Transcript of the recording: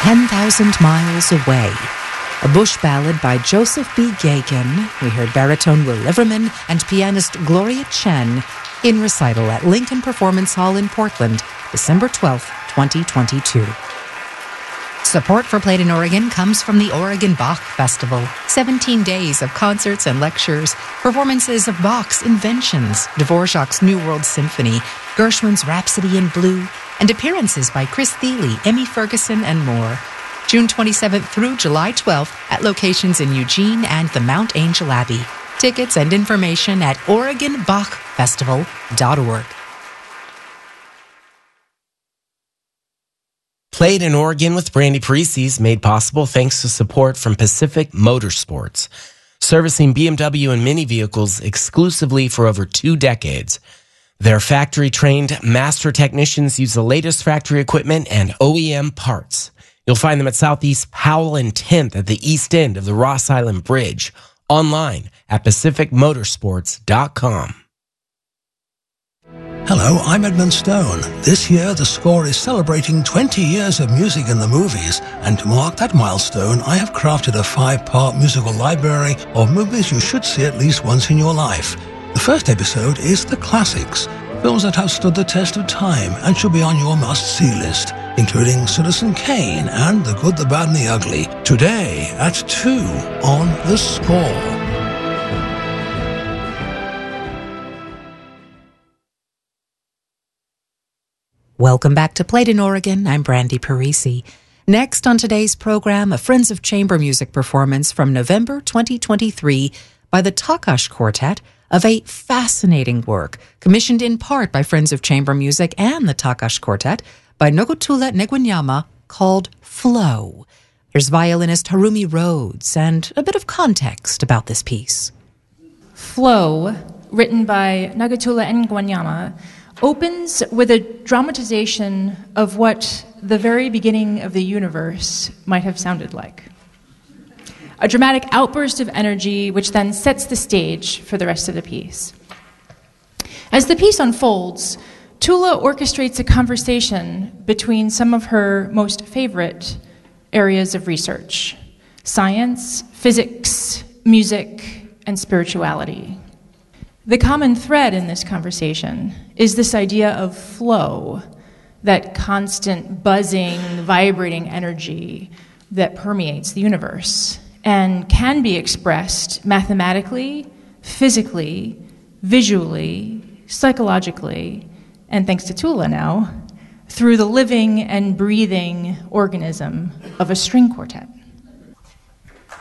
10,000 Miles Away, a bush ballad by Joseph B. Gagan. We heard baritone Will Liverman and pianist Gloria Chen in recital at Lincoln Performance Hall in Portland, December 12, 2022. Support for Played in Oregon comes from the Oregon Bach Festival. 17 days of concerts and lectures, performances of Bach's Inventions, Dvorak's New World Symphony, Gershwin's Rhapsody in Blue, and appearances by Chris Thile, Emmy Ferguson, and more. June 27th through July 12th at locations in Eugene and the Mount Angel Abbey. Tickets and information at OregonBachFestival.org. Played in Oregon with Brandy Parisi is made possible thanks to support from Pacific Motorsports, servicing BMW and Mini vehicles exclusively for over 2 decades. Their factory-trained master technicians use the latest factory equipment and OEM parts. You'll find them at Southeast Powell and 10th at the east end of the Ross Island Bridge. Online at PacificMotorsports.com. Hello, I'm Edmund Stone. This year, The Score is celebrating 20 years of music in the movies, and to mark that milestone, I have crafted a 5-part musical library of movies you should see at least once in your life. The first episode is The Classics, films that have stood the test of time and should be on your must-see list, including Citizen Kane and The Good, the Bad, and the Ugly, today at 2 on The Score. Welcome back to Played in Oregon. I'm Brandy Parisi. Next on today's program, a Friends of Chamber Music performance from November 2023 by the Takash Quartet of a fascinating work commissioned in part by Friends of Chamber Music and the Takash Quartet by Nogotula Negwanyama called Flow. Here's violinist Harumi Rhodes and a bit of context about this piece. Flow, written by Nogotula Negwanyama, opens with a dramatization of what the very beginning of the universe might have sounded like. A dramatic outburst of energy which then sets the stage for the rest of the piece. As the piece unfolds, Tula orchestrates a conversation between some of her most favorite areas of research: science, physics, music, and spirituality. The common thread in this conversation is this idea of flow, that constant buzzing, vibrating energy that permeates the universe and can be expressed mathematically, physically, visually, psychologically, and thanks to Tula now, through the living and breathing organism of a string quartet.